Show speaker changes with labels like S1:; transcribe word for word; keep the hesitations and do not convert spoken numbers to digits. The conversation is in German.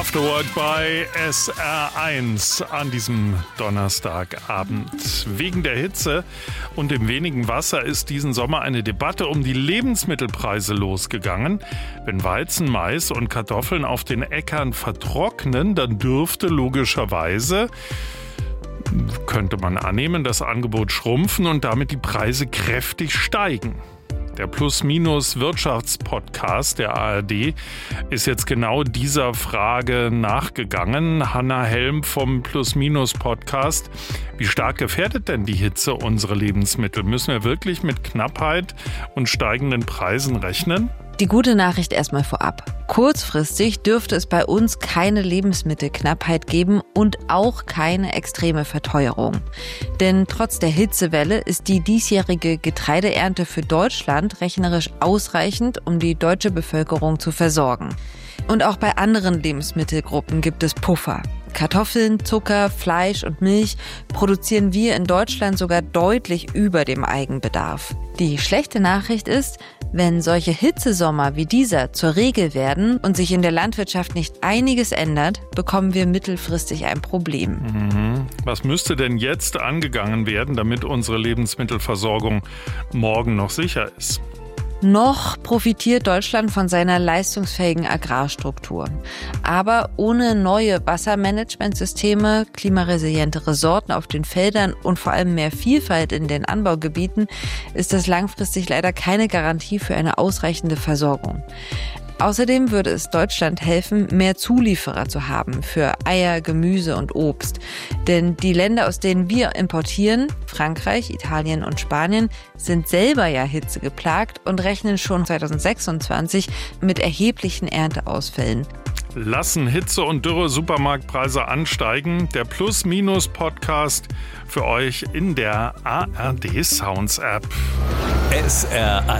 S1: Afterwork bei S R eins an diesem Donnerstagabend. Wegen der Hitze und dem wenigen Wasser ist diesen Sommer eine Debatte um die Lebensmittelpreise losgegangen. Wenn Weizen, Mais und Kartoffeln auf den Äckern vertrocknen, dann dürfte logischerweise, könnte man annehmen, das Angebot schrumpfen und damit die Preise kräftig steigen. Der Plus-Minus-Wirtschaftspodcast der A R D ist jetzt genau dieser Frage nachgegangen. Hanna Helm vom Plus-Minus-Podcast. Wie stark gefährdet denn die Hitze unsere Lebensmittel? Müssen wir wirklich mit Knappheit und steigenden Preisen rechnen?
S2: Die gute Nachricht erstmal vorab. Kurzfristig dürfte es bei uns keine Lebensmittelknappheit geben und auch keine extreme Verteuerung. Denn trotz der Hitzewelle ist die diesjährige Getreideernte für Deutschland rechnerisch ausreichend, um die deutsche Bevölkerung zu versorgen. Und auch bei anderen Lebensmittelgruppen gibt es Puffer. Kartoffeln, Zucker, Fleisch und Milch produzieren wir in Deutschland sogar deutlich über dem Eigenbedarf. Die schlechte Nachricht ist, wenn solche Hitzesommer wie dieser zur Regel werden und sich in der Landwirtschaft nicht einiges ändert, bekommen wir mittelfristig ein Problem.
S1: Mhm. Was müsste denn jetzt angegangen werden, damit unsere Lebensmittelversorgung morgen noch sicher ist?
S2: Noch profitiert Deutschland von seiner leistungsfähigen Agrarstruktur. Aber ohne neue Wassermanagementsysteme, klimaresilientere Sorten auf den Feldern und vor allem mehr Vielfalt in den Anbaugebieten ist das langfristig leider keine Garantie für eine ausreichende Versorgung. Außerdem würde es Deutschland helfen, mehr Zulieferer zu haben für Eier, Gemüse und Obst. Denn die Länder, aus denen wir importieren, Frankreich, Italien und Spanien, sind selber ja hitzegeplagt und rechnen schon zweitausendsechsundzwanzig mit erheblichen Ernteausfällen.
S1: Lassen Hitze und Dürre Supermarktpreise ansteigen. Der Plus-Minus-Podcast für euch in der A R D Sounds App.
S3: S R